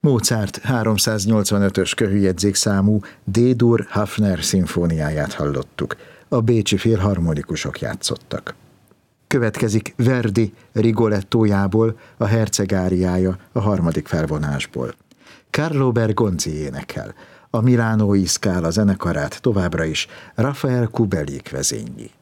Mozart 385-ös köhőjegyzékszámú D-dur Hafner szimfóniáját hallottuk. A bécsi filharmonikusok játszottak. Következik Verdi Rigolettójából a Herceg áriája a harmadik felvonásból. Carlo Bergonzi énekel, a Milánói Scala zenekarát továbbra is Rafael Kubelik vezényli.